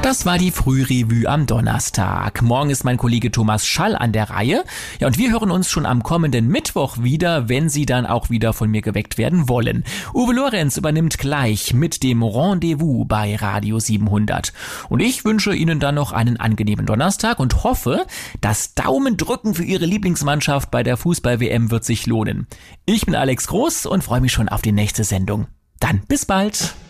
Das war die Frührevue am Donnerstag. Morgen ist mein Kollege Thomas Schall an der Reihe. Ja, und wir hören uns schon am kommenden Mittwoch wieder, wenn Sie dann auch wieder von mir geweckt werden wollen. Uwe Lorenz übernimmt gleich mit dem Rendezvous bei Radio 700. Und ich wünsche Ihnen dann noch einen angenehmen Donnerstag und hoffe, das Daumendrücken für Ihre Lieblingsmannschaft bei der Fußball-WM wird sich lohnen. Ich bin Alex Groß und freue mich schon auf die nächste Sendung. Dann bis bald.